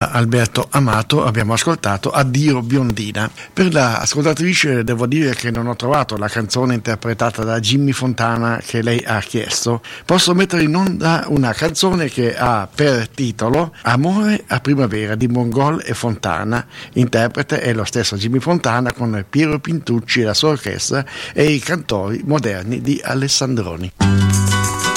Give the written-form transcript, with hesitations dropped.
da Alberto Amato abbiamo ascoltato Addio biondina. Per l'ascoltatrice devo dire che non ho trovato la canzone interpretata da Jimmy Fontana che lei ha chiesto. Posso mettere in onda una canzone che ha per titolo Amore a primavera di Mongol e Fontana. Interprete è lo stesso Jimmy Fontana con Piero Pintucci e la sua orchestra e i cantori moderni di Alessandroni.